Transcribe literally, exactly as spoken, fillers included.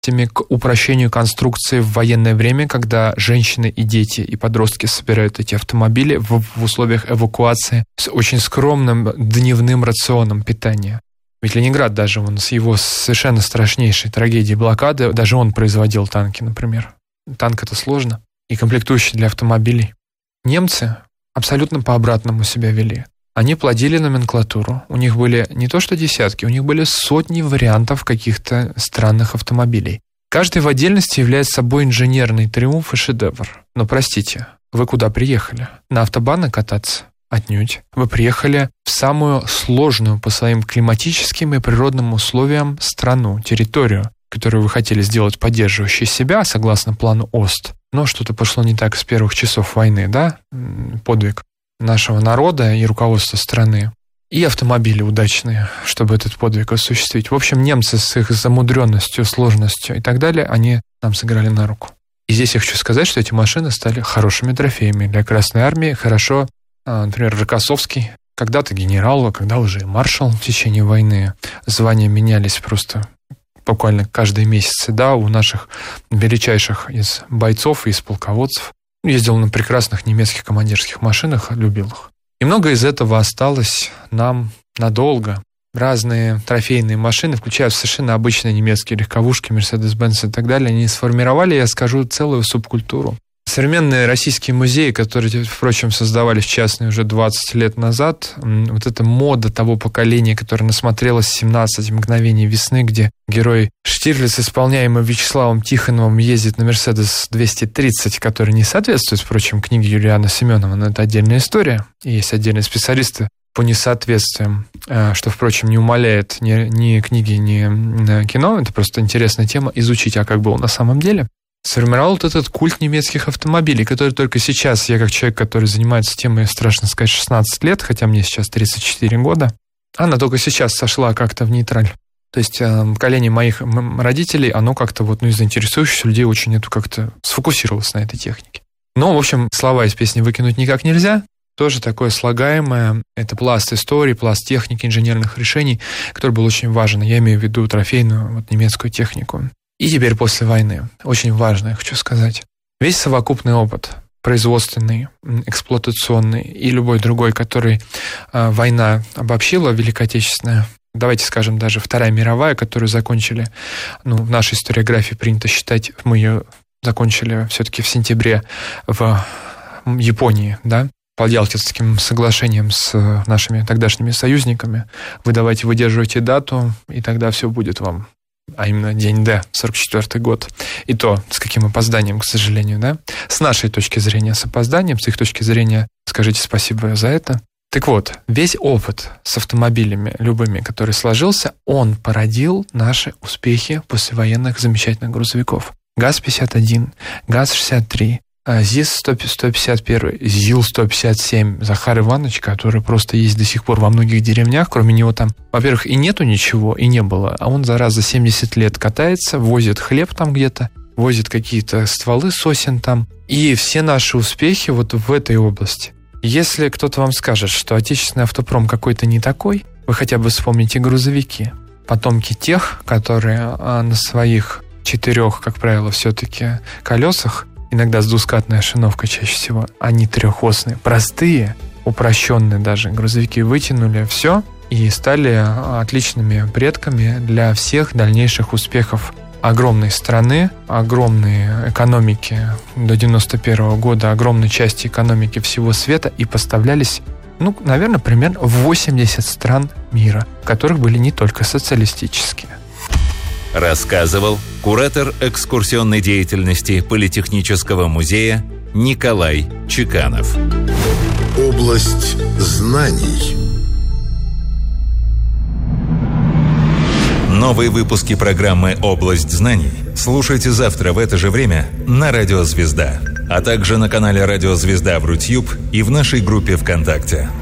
к упрощению конструкции в военное время, когда женщины и дети и подростки собирают эти автомобили в, в условиях эвакуации с очень скромным дневным рационом питания. Ведь Ленинград даже он с его совершенно страшнейшей трагедией блокады, даже он производил танки, например. Танк — это сложно. И комплектующие для автомобилей. Немцы абсолютно по-обратному себя вели. Они плодили номенклатуру. У них были не то что десятки, у них были сотни вариантов каких-то странных автомобилей. Каждый в отдельности является собой инженерный триумф и шедевр. Но простите, вы куда приехали? На автобаны кататься? Отнюдь. Вы приехали в самую сложную по своим климатическим и природным условиям страну, территорию, которую вы хотели сделать поддерживающей себя, согласно плану ОСТ. Но что-то пошло не так с первых часов войны, да? Подвиг нашего народа и руководства страны. И автомобили удачные, чтобы этот подвиг осуществить. В общем, немцы с их замудренностью, сложностью и так далее, они нам сыграли на руку. И здесь я хочу сказать, что эти машины стали хорошими трофеями для Красной Армии. Хорошо, например, Рокоссовский, когда-то генерал, а когда уже маршал в течение войны. Звания менялись просто буквально каждые месяцы, да, у наших величайших из бойцов и из полководцев. Ездил на прекрасных немецких командирских машинах, любил их. И многое из этого осталось нам надолго. Разные трофейные машины, включая совершенно обычные немецкие легковушки, Mercedes-Benz и так далее, они сформировали, я скажу, целую субкультуру. Современные российские музеи, которые, впрочем, создавались частные уже двадцать лет назад, вот эта мода того поколения, которое насмотрелось семнадцать мгновений весны, где герой Штирлиц, исполняемый Вячеславом Тихоновым, ездит на Мерседес двести тридцать, который не соответствует, впрочем, книге Юлиана Семенова, но это отдельная история. И есть отдельные специалисты по несоответствиям, что, впрочем, не умаляет ни, ни книги, ни кино. Это просто интересная тема изучить, а как было на самом деле. Сформировал вот этот культ немецких автомобилей, который только сейчас, я как человек, который занимается темой, страшно сказать, шестнадцать лет, хотя мне сейчас тридцать четыре года, она только сейчас сошла как-то в нейтраль. То есть поколение моих родителей, оно как-то вот, ну, из заинтересующихся людей очень это как-то сфокусировалось на этой технике. Но, в общем, слова из песни выкинуть никак нельзя. Тоже такое слагаемое. Это пласт истории, пласт техники, инженерных решений, который был очень важен. Я имею в виду трофейную вот, немецкую технику. И теперь после войны, очень важно, я хочу сказать, весь совокупный опыт, производственный, эксплуатационный и любой другой, который э, война обобщила, Великая Отечественная, давайте скажем, даже Вторая мировая, которую закончили, ну, в нашей историографии принято считать, мы ее закончили все-таки в сентябре в Японии, да, по Ялтинским соглашениям с нашими тогдашними союзниками. Вы давайте выдерживайте дату, и тогда все будет вам. А именно день Д, сорок четвёртый год. И то, с каким опозданием, к сожалению, да? С нашей точки зрения с опозданием, с их точки зрения, скажите спасибо за это. Так вот, весь опыт с автомобилями любыми, который сложился, он породил наши успехи послевоенных замечательных грузовиков. ГАЗ пятьдесят один, ГАЗ шестьдесят три, ЗИС сто пятьдесят один, ЗИЛ сто пятьдесят семь, Захар Иванович, который просто есть до сих пор во многих деревнях, кроме него там, во-первых, и нету ничего, и не было, а он, зараза, семьдесят лет катается, возит хлеб там где-то, возит какие-то стволы сосен там, и все наши успехи вот в этой области. Если кто-то вам скажет, что отечественный автопром какой-то не такой, вы хотя бы вспомните грузовики, потомки тех, которые на своих четырех, как правило, все-таки колесах, иногда с двускатной ошиновкой чаще всего, они трехосные, простые, упрощенные даже грузовики вытянули все и стали отличными предками для всех дальнейших успехов огромной страны, огромной экономики до девяносто первого года, огромной части экономики всего света, и поставлялись, ну, наверное, примерно в восемьдесят стран мира, в которых были не только социалистические. Рассказывал куратор экскурсионной деятельности Политехнического музея Николай Чеканов. Область знаний. Новые выпуски программы «Область знаний» слушайте завтра в это же время на Радио Звезда, а также на канале Радио Звезда в Рутьюб и в нашей группе ВКонтакте.